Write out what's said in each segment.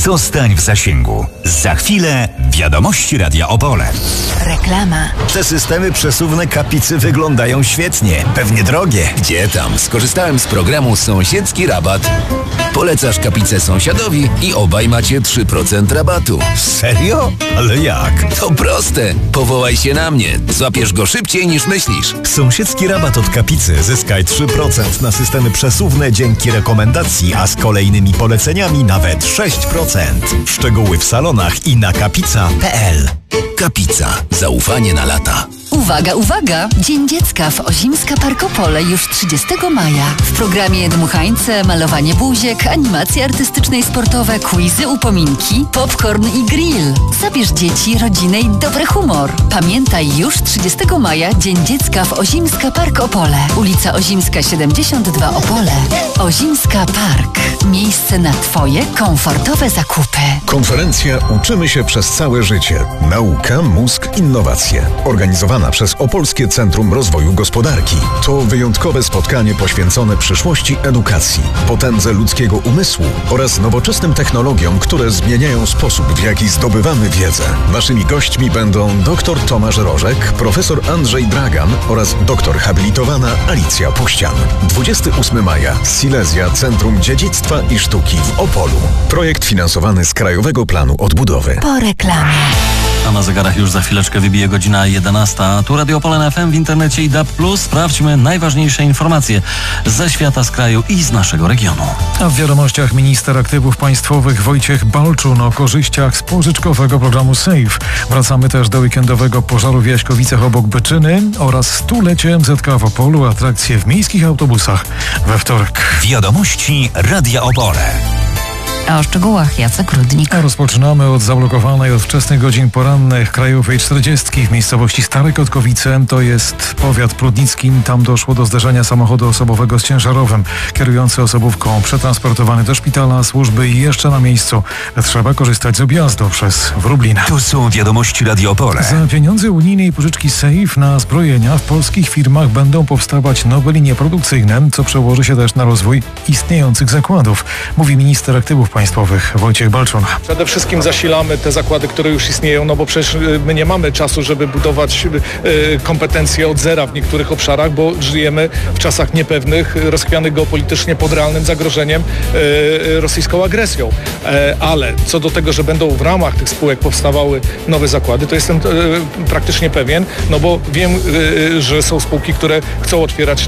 Zostań w zasięgu. Za chwilę wiadomości Radia Opole. Reklama. Te systemy przesuwne Kapicy wyglądają świetnie. Pewnie drogie. Gdzie tam? Skorzystałem z programu Sąsiedzki Rabat. Polecasz Kapicę sąsiadowi i obaj macie 3% rabatu. Serio? Ale jak? To proste. Powołaj się na mnie. Złapiesz go szybciej niż myślisz. Sąsiedzki rabat od Kapicy. Zyskaj 3% na systemy przesuwne dzięki rekomendacji, a z kolejnymi poleceniami nawet 6%. Szczegóły w salonach i na kapica.pl. Kapica. Zaufanie na lata. Uwaga, uwaga! Dzień Dziecka w Ozimska Park Opole już 30 maja. W programie dmuchańce, malowanie buziek, animacje artystyczne i sportowe, quizy, upominki, popcorn i grill. Zabierz dzieci, rodzinę i dobry humor. Pamiętaj, już 30 maja Dzień Dziecka w Ozimska Park Opole. Ulica Ozimska 72 Opole. Ozimska Park. Miejsce na Twoje komfortowe zakupy. Konferencja Uczymy się przez całe życie. Nauka, mózg, innowacje. Organizowana przez Opolskie Centrum Rozwoju Gospodarki. To wyjątkowe spotkanie poświęcone przyszłości edukacji, potędze ludzkiego umysłu oraz nowoczesnym technologiom, które zmieniają sposób, w jaki zdobywamy wiedzę. Naszymi gośćmi będą dr Tomasz Rożek, profesor Andrzej Dragan oraz doktor habilitowana Alicja Puścian. 28 maja. Silesia Centrum Dziedzictwa i Sztuki w Opolu. Projekt finansowany z Krajowego Planu Odbudowy. Po reklamie. A na zegarach już za chwileczkę wybije godzina 11. Tu Radio Opole FM w internecie i DAB+. Sprawdźmy najważniejsze informacje ze świata, z kraju i z naszego regionu. A w wiadomościach minister aktywów państwowych Wojciech Balczun o korzyściach z pożyczkowego programu SAFE. Wracamy też do weekendowego pożaru w Jaśkowicach obok Byczyny oraz stulecie MZK w Opolu, atrakcje w miejskich autobusach we wtorek. Wiadomości Radia Opole. A o szczegółach Jacek Rudnik. A rozpoczynamy od zablokowanej od wczesnych godzin porannych krajowej 40 w miejscowości Stare Kotkowice. To jest powiat prudnicki. Tam doszło do zderzenia samochodu osobowego z ciężarowym. Kierujący osobówką przetransportowany do szpitala, służby i jeszcze na miejscu trzeba korzystać z objazdu przez Wróblin. Tu są wiadomości Radia Opole. Za pieniądze unijnej pożyczki SAFE na zbrojenia w polskich firmach będą powstawać nowe linie produkcyjne, co przełoży się też na rozwój istniejących zakładów, mówi minister aktywów państwowych Wojciech Balczun. Przede wszystkim zasilamy te zakłady, które już istnieją, no bo przecież my nie mamy czasu, żeby budować kompetencje od zera w niektórych obszarach, bo żyjemy w czasach niepewnych, rozchwianych geopolitycznie pod realnym zagrożeniem rosyjską agresją. Ale co do tego, że będą w ramach tych spółek powstawały nowe zakłady, to jestem praktycznie pewien, no bo wiem, że są spółki, które chcą otwierać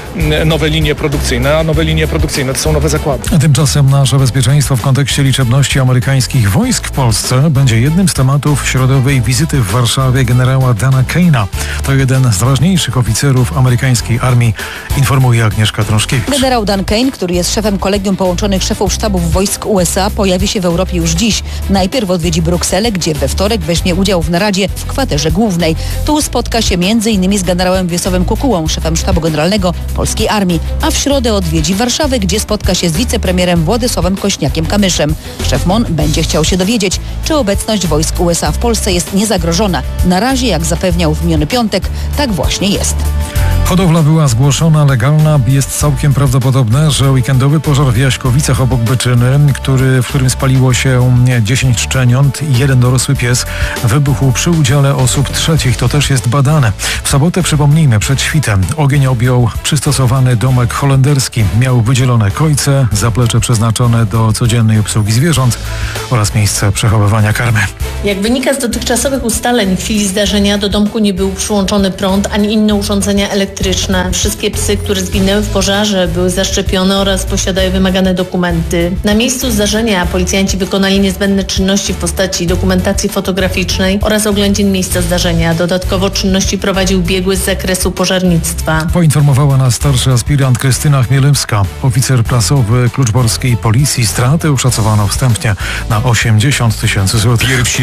nowe linie produkcyjne, a nowe linie produkcyjne to są nowe zakłady. Tymczasem nasze bezpieczeństwo w kontekście liczebności amerykańskich wojsk w Polsce będzie jednym z tematów środowej wizyty w Warszawie generała Dana Kane'a. To jeden z ważniejszych oficerów amerykańskiej armii, informuje Agnieszka Trąszkiewicz. Generał Dan Kane, który jest szefem Kolegium Połączonych Szefów Sztabów Wojsk USA, pojawi się w Europie już dziś. Najpierw odwiedzi Brukselę, gdzie we wtorek weźmie udział w naradzie w kwaterze głównej. Tu spotka się m.in. z generałem Wiesławem Kukułą, szefem Sztabu Generalnego Polskiej Armii, a w środę odwiedzi Warszawę, gdzie spotka się z wicepremierem Władysławem Kośniakiem-Kamyszem. Szef MON będzie chciał się dowiedzieć, czy obecność wojsk USA w Polsce jest niezagrożona. Na razie, jak zapewniał w miniony piątek, tak właśnie jest. Hodowla była zgłoszona legalna. Jest całkiem prawdopodobne, że weekendowy pożar w Jaśkowicach obok Byczyny, w którym spaliło się 10 szczeniąt i jeden dorosły pies, wybuchł przy udziale osób trzecich. To też jest badane. W sobotę, przypomnijmy, przed świtem ogień objął przystosowany domek holenderski. Miał wydzielone kojce, zaplecze przeznaczone do codziennej obsługi zwierząt oraz miejsce przechowywania karmy. Jak wynika z dotychczasowych ustaleń, w chwili zdarzenia do domku nie był przyłączony prąd ani inne urządzenia elektryczne. Wszystkie psy, które zginęły w pożarze, były zaszczepione oraz posiadają wymagane dokumenty. Na miejscu zdarzenia policjanci wykonali niezbędne czynności w postaci dokumentacji fotograficznej oraz oględzin miejsca zdarzenia. Dodatkowo czynności prowadził biegły z zakresu pożarnictwa. Poinformowała nas starszy aspirant Krystyna Chmielewska. Oficer prasowy kluczborskiej policji. Straty oszacowano wstępnie na 80 000 złotych. Pierwsi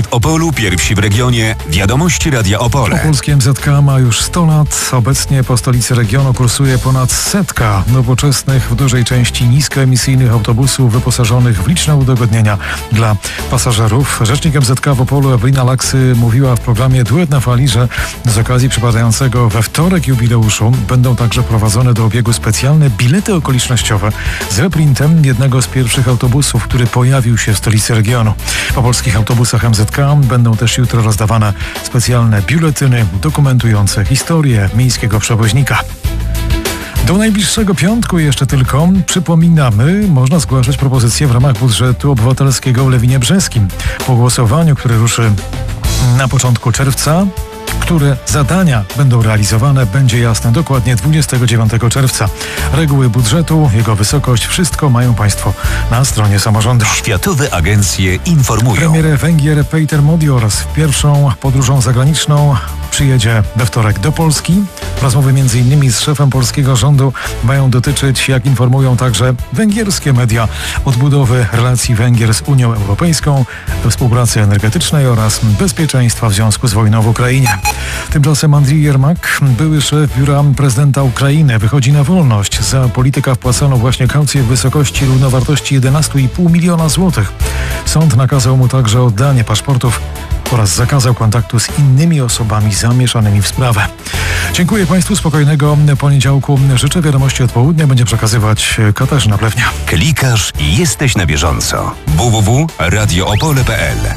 Opolu, pierwsi w regionie. Wiadomości Radia Opole. Opolskie MZK ma już 100 lat. Obecnie po stolicy regionu kursuje ponad 100 nowoczesnych, w dużej części niskoemisyjnych autobusów wyposażonych w liczne udogodnienia dla pasażerów. Rzecznik MZK w Opolu Ewelina Laksy mówiła w programie Duet na Fali, że z okazji przypadającego we wtorek jubileuszu będą także prowadzone do obiegu specjalne bilety okolicznościowe z reprintem jednego z pierwszych autobusów, który pojawił się w stolicy regionu. Po polskich autobusach MZK będą też jutro rozdawane specjalne biuletyny dokumentujące historię miejskiego przewoźnika. Do najbliższego piątku jeszcze tylko przypominamy, można zgłaszać propozycje w ramach budżetu obywatelskiego w Lewinie Brzeskim. Po głosowaniu, które ruszy na początku czerwca, które zadania będą realizowane, będzie jasne dokładnie 29 czerwca. Reguły budżetu, jego wysokość, wszystko mają Państwo na stronie samorządu. Światowe agencje informują. Premier Węgier Peter Modior z pierwszą podróżą zagraniczną przyjedzie we wtorek do Polski. Rozmowy m.in. z szefem polskiego rządu mają dotyczyć, jak informują także węgierskie media, odbudowy relacji Węgier z Unią Europejską, współpracy energetycznej oraz bezpieczeństwa w związku z wojną w Ukrainie. Tymczasem Andrii Jermak, były szef biura prezydenta Ukrainy, wychodzi na wolność. Za polityka wpłacono właśnie kaucję w wysokości równowartości 11,5 miliona złotych. Sąd nakazał mu także oddanie paszportów oraz zakazał kontaktu z innymi osobami zamieszanymi w sprawę. Dziękuję Państwu, spokojnego poniedziałku. Życzę. Wiadomości od południa będzie przekazywać Katarzyna Plewnia. Klikasz i jesteś na bieżąco. www.radioopole.pl.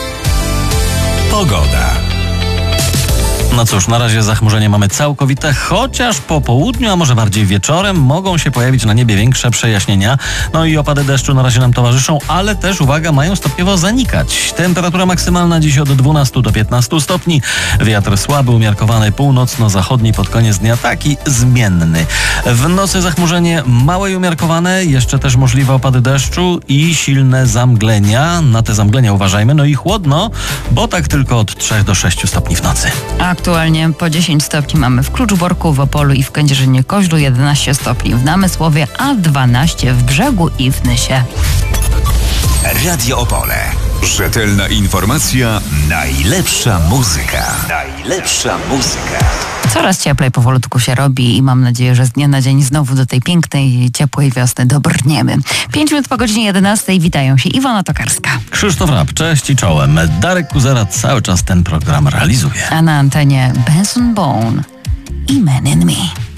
Pogoda. No cóż, na razie zachmurzenie mamy całkowite, chociaż po południu, a może bardziej wieczorem mogą się pojawić na niebie większe przejaśnienia. No i opady deszczu na razie nam towarzyszą, ale też, uwaga, mają stopniowo zanikać. Temperatura maksymalna dziś od 12 do 15 stopni. Wiatr słaby, umiarkowany północno-zachodni, pod koniec dnia taki zmienny. W nocy zachmurzenie małe i umiarkowane, jeszcze też możliwe opady deszczu i silne zamglenia. Na te zamglenia uważajmy, no i chłodno, bo tak tylko od 3 do 6 stopni w nocy. Aktualnie po 10 stopni mamy w Kluczborku, w Opolu i w Kędzierzynie-Koźlu, 11 stopni w Namysłowie, a 12 w Brzegu i w Nysie. Radio Opole. Rzetelna informacja, najlepsza muzyka. Najlepsza muzyka. Coraz cieplej powolutku się robi i mam nadzieję, że z dnia na dzień znowu do tej pięknej, ciepłej wiosny dobrniemy. 5 minut po godzinie 11 witają się Iwona Tokarska, Krzysztof Rap, cześć i czołem. Darek Kuzera cały czas ten program realizuje. a na antenie Benson Bone i Man in Me.